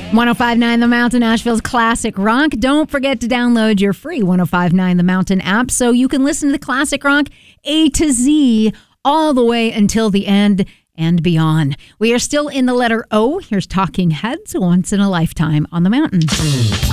1059 The Mountain, Nashville's classic rock. Don't forget to download your free 1059 The Mountain app so you can listen to the classic rock A to Z all the way until the end and beyond. We are still in the letter O. Here's Talking Heads, Once in a Lifetime on the Mountain.